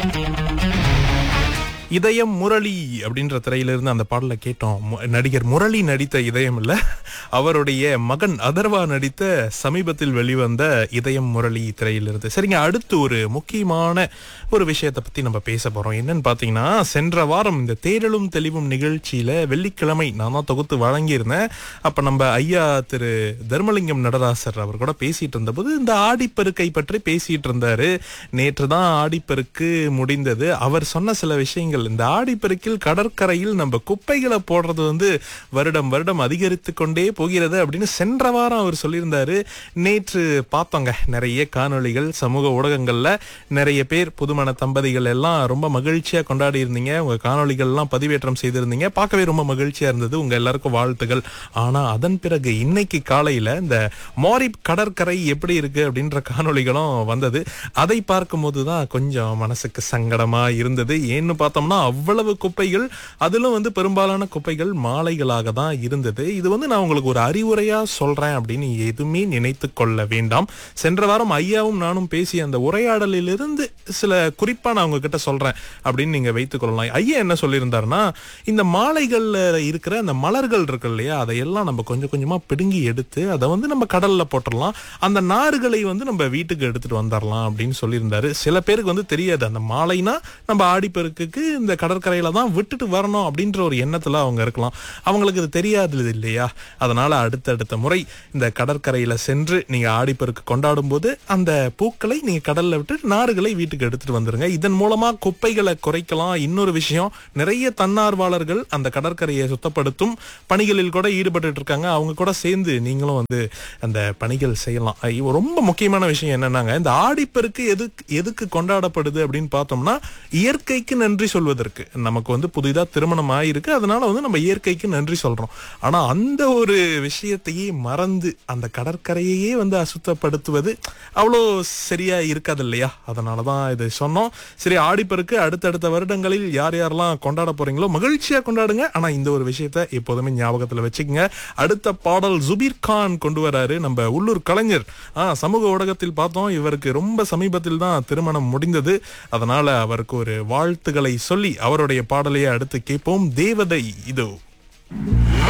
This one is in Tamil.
இதயம் முரளி அப்படின்ற திரையிலிருந்து அந்த பாடலை கேட்டோம். நடிகர் முரளி நடித்த இதயம் இல்ல, அவருடைய மகன் அதர்வா நடித்த சமீபத்தில் வெளிவந்த இதயம் முரளி திரையிலிருந்து. சரிங்க, அடுத்து ஒரு முக்கியமான ஒரு விஷயத்தை பத்தி நம்ம பேச போறோம். என்னன்னு பாத்தீங்கன்னா, சென்ற வாரம் இந்த தேடலும் தெளிவும் நிகழ்ச்சியில வெள்ளிக்கிழமை நான் தான் தொகுத்து வழங்கியிருந்தேன். அப்ப நம்ம ஐயா திரு தர்மலிங்கம் நடராசர் அவர் கூட பேசிட்டு இருந்தபோது இந்த ஆடிப்பெருக்கை பற்றி பேசிட்டு இருந்தாரு. நேற்று தான் ஆடிப்பெருக்கு முடிந்தது. அவர் சொன்ன சில விஷயங்கள், இந்த ஆடிப்பெருக்கில் கடற்கரையில் நம்ம குப்பைகளை போடுறது வருடம் வருடம் அதிகரித்து கொண்டே போகிறது அப்படின்னு சென்ற வாரம் அவர் சொல்லியிருந்தாரு. நேற்று பார்த்தோங்க நிறைய காணொளிகள் சமூக ஊடகங்கள்ல. நிறைய பேர் புதுமண தம்பதிகள் எல்லாம் ரொம்ப மகிழ்ச்சியா கொண்டாடி இருந்தீங்க. உங்க காணொளிகள் எல்லாம் பதிவேற்றம் செய்திருந்தீங்க. பார்க்கவே ரொம்ப மகிழ்ச்சியா இருந்தது. உங்க எல்லாருக்கும் வாழ்த்துகள். ஆனா அதன் பிறகு இன்னைக்கு காலையில இந்த மாரிப் கடற்கரை எப்படி இருக்கு அப்படின்ற காணொளிகளும் வந்தது. அதை பார்க்கும் போதுதான் கொஞ்சம் மனசுக்கு சங்கடமா இருந்தது. ஏன்னு பார்த்தோம்னா அவ்வளவு குப்பைகள், அதிலும் பெரும்பாலான குப்பைகள் மாலைகளாக தான் இருந்தது. இது நான் உங்களுக்கு ஒரு அறிவுரையா சொல்றேன் அப்படின்னு எதுவுமே நினைத்து கொள்ள வேண்டாம். சென்ற வாரம் ஐயாவும் நானும் பேசிய அந்த உரையாடலிலிருந்து சில குறிப்பா நான் உங்ககிட்ட சொல்றேன் அப்படின்னு நீங்க வைத்துக் கொள்ளலாம். ஐயா என்ன சொல்லியிருந்தாருன்னா, இந்த மாலைகள்ல இருக்கிற அந்த மலர்கள் இருக்கு இல்லையா, அதையெல்லாம் நம்ம கொஞ்சம் கொஞ்சமா பிடுங்கி எடுத்து அதை நம்ம கடல்ல போட்டுடலாம். அந்த நாறுகளை நம்ம வீட்டுக்கு எடுத்துட்டு வந்துடலாம் அப்படின்னு சொல்லியிருந்தாரு. சில பேருக்கு தெரியாது, அந்த மாலைனா நம்ம ஆடிப்பெருக்குக்கு இந்த கடற்கரையில தான் விட்டுட்டு வரணும் அப்படின்ற ஒரு எண்ணத்துல அவங்க இருக்கலாம். அவங்களுக்கு இது தெரியாது இல்லையா? அதனால அடுத்தடுத்த முறை இந்த கடற்கரையில சென்று நீங்க ஆடிப்பெருக்கு கொண்டாடும் போது அந்த பூக்களை நீங்க கடல்ல விட்டு நாறுகளை வீட்டுக்கு எடுத்துட்டு வந்துருங்க. இதன் மூலமா குப்பைகளை குறைக்கலாம். இன்னொரு விஷயம், நிறைய தன்னார்வலர்கள் அந்த கடற்கரையை சுத்தப்படுத்தும் பணிகளில் கூட ஈடுபட்டு இருக்காங்க. அவங்க கூட சேர்ந்து நீங்களும் அந்த பணிகள் செய்யலாம். ரொம்ப முக்கியமான விஷயம் என்னன்னாங்க, இந்த ஆடிப்பெருக்கு எதுக்கு கொண்டாடப்படுது அப்படின்னு பார்த்தோம்னா, இயற்கைக்கு நன்றி சொல்வதற்கு. நமக்கு புதிதா திருமணம் ஆயிருக்கு, அதனால நம்ம இயற்கைக்கு நன்றி சொல்றோம். ஆனா அந்த ஒரு விஷயத்தையே மறந்து அந்த கடற்கரையே அசுத்தப்படுத்துவது அவ்வளோ சரியா இருக்காது இல்லையா? அதனாலதான் இது சொன்னோம். சரி, ஆடிப்பெருக்கு அடுத்தடுத்த வருடங்களில் யார் யாரெல்லாம் கொண்டாட போறீங்களோ மகிழ்ச்சியா கொண்டாடுங்க. ஆனா இந்த ஒரு விஷயத்த எப்போதுமே ஞாபகத்துல வச்சுக்கங்க. அடுத்த பாடல் ஜுபீர் கான் கொண்டு வராரு, நம்ம உள்ளூர் கலைஞர். சமூக ஊடகத்தில் பார்த்தோம், இவருக்கு ரொம்ப சமீபத்தில் தான் திருமணம் முடிந்தது. அதனால அவருக்கு ஒரு வாழ்த்துக்களை சொல்லி அவருடைய பாடலையே அடுத்து கேட்போம். தேவதை இதோ.